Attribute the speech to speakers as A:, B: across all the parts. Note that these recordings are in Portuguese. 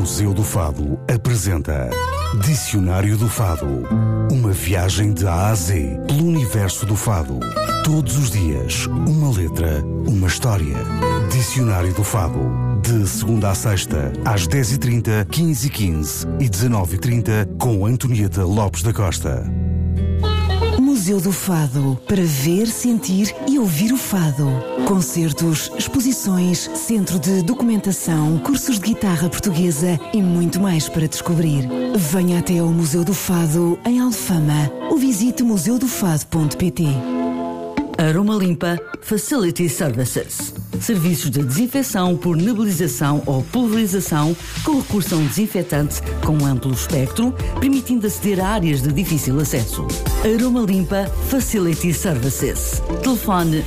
A: Museu do Fado apresenta Dicionário do Fado. Uma viagem de A a Z pelo universo do fado. Todos os dias, uma letra, uma história. Dicionário do Fado. De segunda a sexta, às 10h30, 15h15 e 19h30, com Antonieta Lopes da Costa.
B: Museu do Fado, para ver, sentir e ouvir o fado. Concertos, exposições, centro de documentação, cursos de guitarra portuguesa e muito mais para descobrir. Venha até ao Museu do Fado, em Alfama, ou visite museudofado.pt.
C: Aroma Limpa Facility Services. Serviços de desinfecção por nebulização ou pulverização com recurso a um desinfetante com amplo espectro, permitindo aceder a áreas de difícil acesso. Aroma Limpa Facility Services. Telefone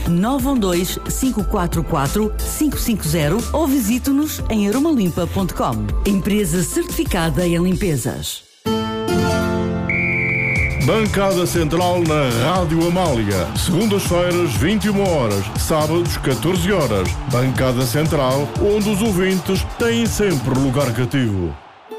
C: 912-544-550 ou visite-nos em aromalimpa.com. Empresa certificada em limpezas.
D: Bancada Central na Rádio Amália. Segundas-feiras, 21 horas. Sábados, 14 horas. Bancada Central, onde os ouvintes têm sempre lugar cativo.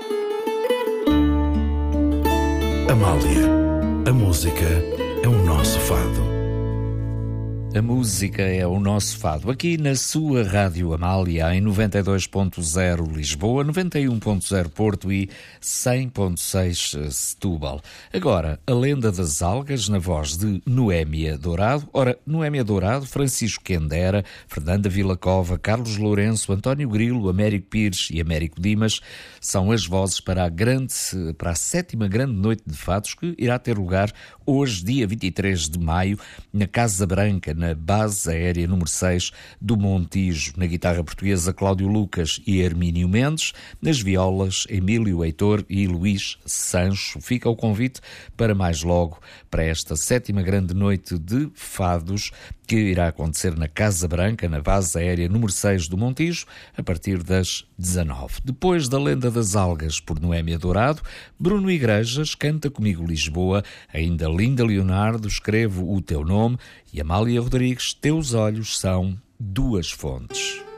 A: Amália. A música é o nosso fado.
E: A música é o nosso fado. Aqui na sua Rádio Amália, em 92.0 Lisboa, 91.0 Porto e 100.6 Setúbal. Agora, a lenda das algas na voz de Noémia Dourado. Ora, Noémia Dourado, Francisco Quendera, Fernanda Vilacova, Carlos Lourenço, António Grilo, Américo Pires e Américo Dimas são as vozes para a 7ª grande noite de fados que irá ter lugar hoje, dia 23 de maio, na Casa Branca, na base aérea número 6 do Montijo. Na guitarra portuguesa, Cláudio Lucas e Hermínio Mendes. Nas violas, Emílio Heitor e Luís Sancho. Fica o convite para mais logo, para esta 7ª grande noite de fados, que irá acontecer na Casa Branca, na base aérea número 6 do Montijo, a partir das 19. Depois da Lenda das Algas, por Noémia Dourado, Bruno Igrejas, Canta Comigo Lisboa, ainda Linda Leonardo, Escrevo o Teu Nome, e Amália Rodrigues, Teus Olhos São Duas Fontes.